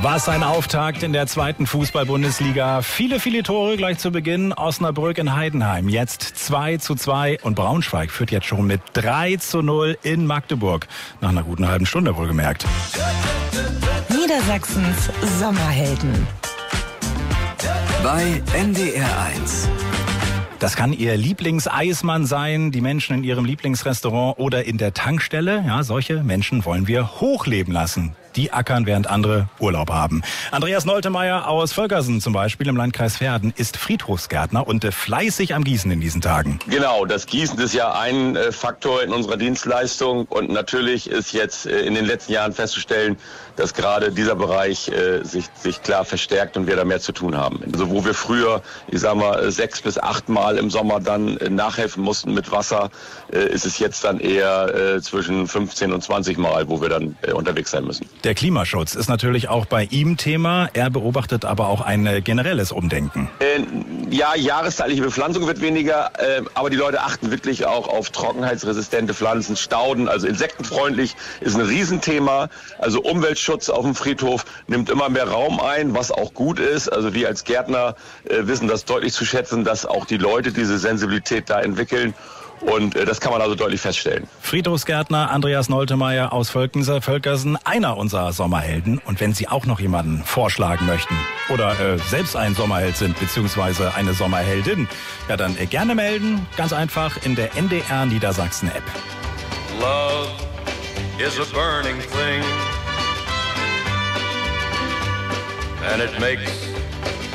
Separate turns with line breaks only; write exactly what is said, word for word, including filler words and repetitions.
Was ein Auftakt in der zweiten Fußball-Bundesliga. Viele, viele Tore gleich zu Beginn. Osnabrück in Heidenheim. Jetzt zwei zu zwei und Braunschweig führt jetzt schon mit drei zu null in Magdeburg. Nach einer guten halben Stunde wohlgemerkt.
Niedersachsens Sommerhelden.
Bei N D R eins.
Das kann Ihr Lieblingseismann sein, die Menschen in Ihrem Lieblingsrestaurant oder in der Tankstelle. Ja, solche Menschen wollen wir hochleben lassen. Die ackern, während andere Urlaub haben. Andreas Noltemeyer aus Völkersen zum Beispiel im Landkreis Verden ist Friedhofsgärtner und fleißig am Gießen in diesen Tagen.
Genau, das Gießen ist ja ein äh, Faktor in unserer Dienstleistung und natürlich ist jetzt äh, in den letzten Jahren festzustellen, dass gerade dieser Bereich äh, sich, sich klar verstärkt und wir da mehr zu tun haben. Also wo wir früher, ich sag mal, sechs bis acht Mal im Sommer dann äh, nachhelfen mussten mit Wasser, äh, ist es jetzt dann eher äh, zwischen fünfzehn und zwanzig Mal, wo wir dann äh, unterwegs sein müssen.
Der Klimaschutz ist natürlich auch bei ihm Thema. Er beobachtet aber auch ein generelles Umdenken.
Äh, ja, jahreszeitliche Bepflanzung wird weniger, äh, aber die Leute achten wirklich auch auf trockenheitsresistente Pflanzen, Stauden, also insektenfreundlich ist ein Riesenthema. Also Umweltschutz auf dem Friedhof nimmt immer mehr Raum ein, was auch gut ist. Also wir als Gärtner äh, wissen das deutlich zu schätzen, dass auch die Leute diese Sensibilität da entwickeln. Und äh, das kann man also deutlich feststellen.
Friedhofsgärtner Andreas Noltemeyer aus Völkenser, Völkersen, einer unserer Sommerhelden. Und wenn Sie auch noch jemanden vorschlagen möchten oder äh, selbst ein Sommerheld sind, beziehungsweise eine Sommerheldin, ja dann äh, gerne melden. Ganz einfach in der N D R Niedersachsen App.
Love is a burning thing and it makes